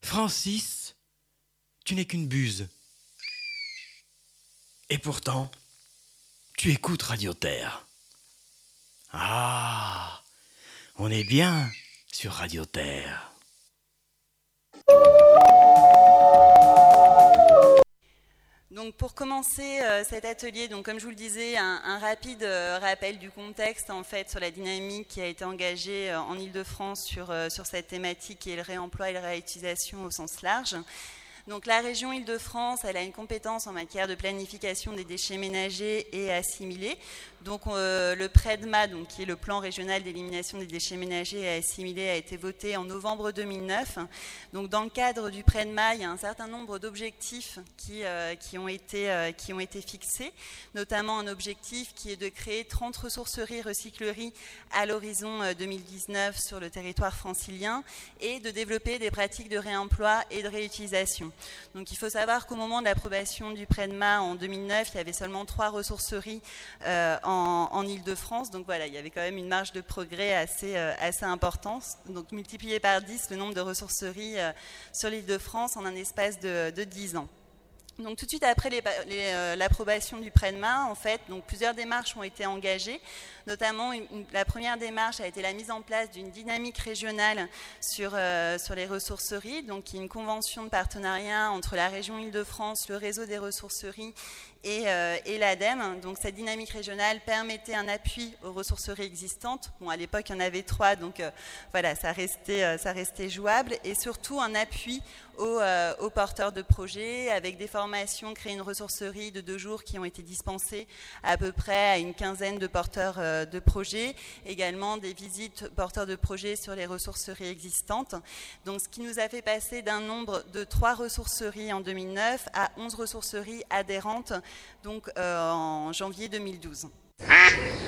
Francis, tu n'es qu'une buse. Et pourtant, tu écoutes Radio Terre. Ah, on est bien sur Radio Terre. Donc pour commencer cet atelier, donc comme je vous le disais, un rapide rappel du contexte en fait sur la dynamique qui a été engagée en Île-de-France sur cette thématique qui est le réemploi et la réutilisation au sens large. Donc la région Île-de-France, elle a une compétence en matière de planification des déchets ménagers et assimilés. Donc le PREDMA, donc, qui est le plan régional d'élimination des déchets ménagers et assimilés, a été voté en novembre 2009. Donc dans le cadre du PREDMA, il y a un certain nombre d'objectifs qui ont été fixés, notamment un objectif qui est de créer 30 ressourceries, recycleries à l'horizon 2019 sur le territoire francilien et de développer des pratiques de réemploi et de réutilisation. Donc il faut savoir qu'au moment de l'approbation du PREDMA en 2009, il y avait seulement 3 ressourceries en Île-de-France. Donc voilà, il y avait quand même une marge de progrès assez importante. Donc multiplié par 10 le nombre de ressourceries sur l'Île-de-France en un espace de 10 ans. Donc tout de suite après l'approbation du PREDMA, en fait, donc plusieurs démarches ont été engagées. Notamment, la première démarche a été la mise en place d'une dynamique régionale sur les ressourceries, donc qui est une convention de partenariat entre la région Île-de-France, le réseau des ressourceries et l'ADEME. Donc cette dynamique régionale permettait un appui aux ressourceries existantes. Bon, à l'époque, il y en avait 3, donc voilà, ça restait jouable. Et surtout un appui aux porteurs de projets, avec des formations, créer une ressourcerie de 2 jours qui ont été dispensées à peu près à une quinzaine de porteurs de projets, également des visites porteurs de projets sur les ressourceries existantes. Donc ce qui nous a fait passer d'un nombre de 3 ressourceries en 2009 à 11 ressourceries adhérentes donc, en janvier 2012.